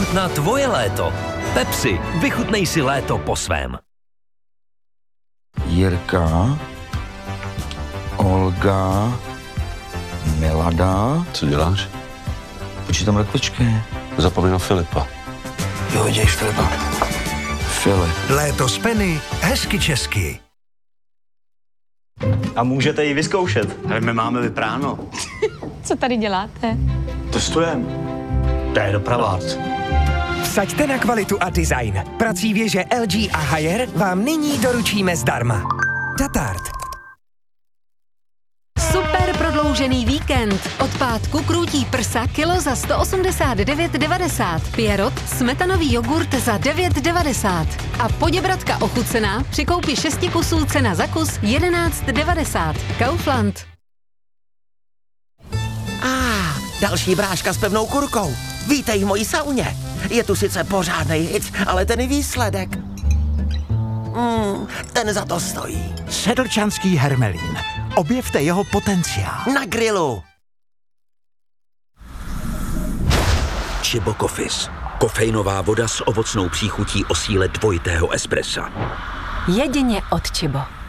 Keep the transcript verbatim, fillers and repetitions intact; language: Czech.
vychutná tvoje léto. Pepsi, vychutnej si léto po svém. Jirka, Olga, Milada. Co děláš? Počítám rakvičky. Zapomeň na Filipa. Jo, děj Filipa. Filip. Léto s Penny, hezky česky. A můžete ji vyzkoušet. Ale my máme vypráno. Co tady děláte? Testujem. To je dopravák. Vsaďte na kvalitu a design. Prací věže L G a Haier vám nyní doručíme zdarma. Datart. Super prodloužený víkend. Od pátku krůtí prsa kilo za sto osmdesát devět devadesát. Pierrot smetanový jogurt za devět devadesát. A poděbratka ochucená při koupi šesti kusů cena za kus jedenáct devadesát. Kaufland. A ah, další bráška s pevnou kurkou. Vítej v mojí sauně. Je tu sice pořádnej hit, ale ten výsledek. Mm, ten za to stojí. Sedlčanský hermelín. Objevte jeho potenciál. Na grilu. Chibo Coffees. Kofeinová voda s ovocnou příchutí o síle dvojitého espressa. Jedině od Chibo.